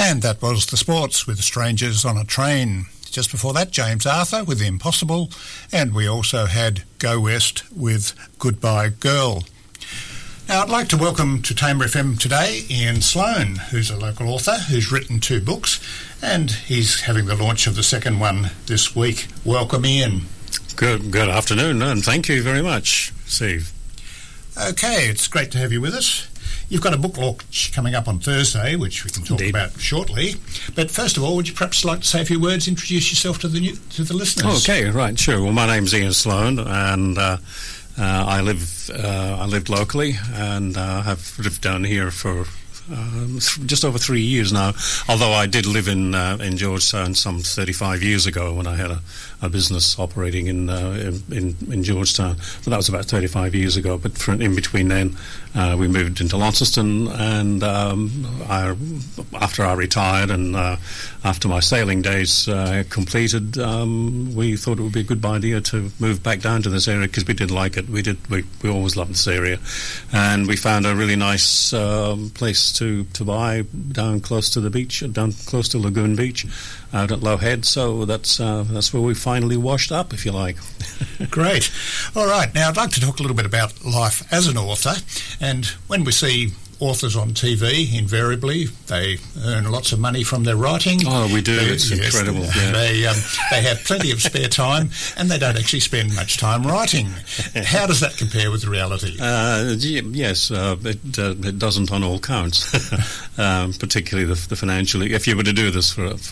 And that was the sports with Strangers on a Train. Just before that, James Arthur with The Impossible, and we also had Go West with Goodbye Girl. Now, I'd like to welcome to Tamer FM today Ian Sloan, who's a local author who's written 2 books, and he's having the launch of the second one this week. Welcome, Ian. Good afternoon, and thank you very much, Steve. Okay, it's great to have you with us. You've got a book launch coming up on Thursday, which we can talk about shortly. But first of all, would you perhaps like to say a few words, introduce yourself to the listeners? Okay, right, sure. Well, my name's Ian Sloan, and I lived locally, and have lived down here for just over 3 years now. Although I did live in Georgetown some 35 years ago when I had a business operating in Georgetown. But that was about 35 years ago. But in between then, we moved into Launceston, and after I retired and after my sailing days completed, we thought it would be a good idea to move back down to this area because we did like it. We always loved this area, and we found a really nice place to buy down close to the beach, down close to Lagoon Beach, out at Low Head. So that's where we finally washed up, if you like. Great. All right. Now, I'd like to talk a little bit about life as an author. And when we see authors on TV, invariably, they earn lots of money from their writing. Oh, we do. It's incredible. Yeah. They have plenty of spare time, and they don't actually spend much time writing. How does that compare with reality? Yes, it doesn't on all counts, particularly the financial. If you were to do this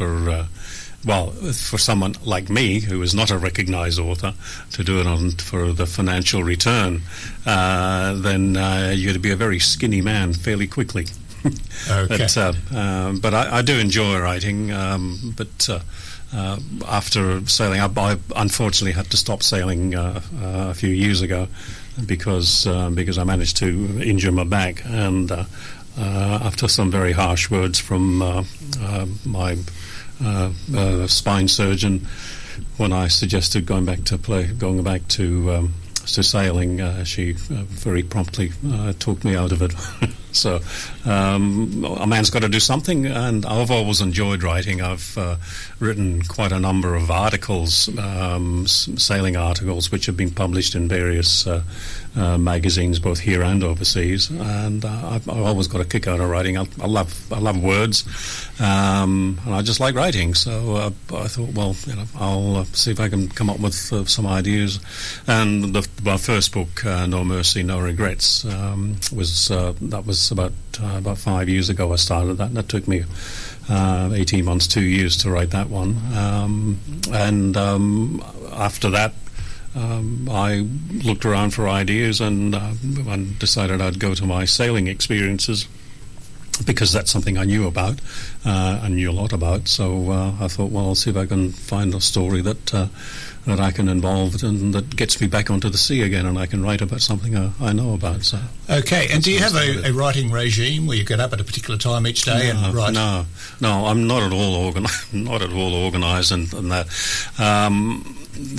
for someone like me, who is not a recognised author, to do it for the financial return, then you'd be a very skinny man fairly quickly. Okay. But I do enjoy writing. But after sailing, I unfortunately had to stop sailing a few years ago because I managed to injure my back, and after some very harsh words from my spine surgeon, when I suggested going back to sailing, she very promptly talked me out of it. So a man's got to do something, and I've always enjoyed writing. I've written quite a number of articles, sailing articles, which have been published in various magazines, both here and overseas. And I've always got a kick out of writing. I love words, and I just like writing. So I thought, well, I'll see if I can come up with some ideas. And my first book, No Mercy, No Regrets, was about 5 years ago. I started that. That took me 18 months, 2 years to write that one. And after that, I looked around for ideas and decided I'd go to my sailing experiences, because that's something I knew about, I knew a lot about. So I thought, well, I'll see if I can find a story that I can involve and that gets me back onto the sea again, and I can write about something I know about. So okay. And do you have a writing regime where you get up at a particular time each day and write? No, I'm not at all organised, and that.